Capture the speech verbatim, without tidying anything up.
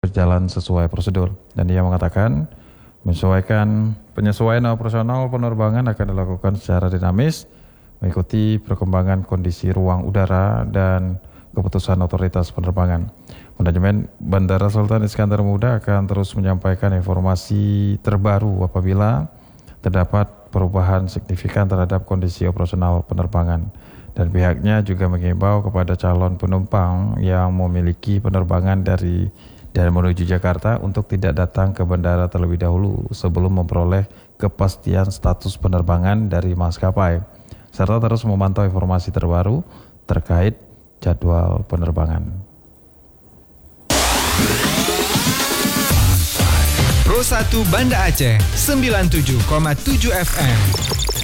berjalan sesuai prosedur. Dan ia mengatakan menyesuaikan penyesuaian operasional penerbangan akan dilakukan secara dinamis mengikuti perkembangan kondisi ruang udara dan keputusan otoritas penerbangan. Manajemen Bandara Sultan Iskandar Muda akan terus menyampaikan informasi terbaru apabila terdapat perubahan signifikan terhadap kondisi operasional penerbangan. Dan pihaknya juga mengimbau kepada calon penumpang yang memiliki penerbangan dari dan menuju Jakarta untuk tidak datang ke bandara terlebih dahulu sebelum memperoleh kepastian status penerbangan dari maskapai, serta terus memantau informasi terbaru terkait jadwal penerbangan. Pro satu Banda Aceh sembilan puluh tujuh koma tujuh F M.